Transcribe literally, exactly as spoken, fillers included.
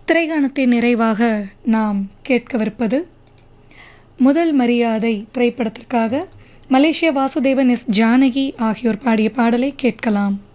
திரைகாணத்தின் நிறைவாக நாம் கேட்கவிருப்பது முதல் மரியாதை திரைப்படத்திற்காக மலேசிய வாசுதேவன், எஸ் ஜானகி ஆகியோர் பாடிய பாடலை கேட்கலாம்.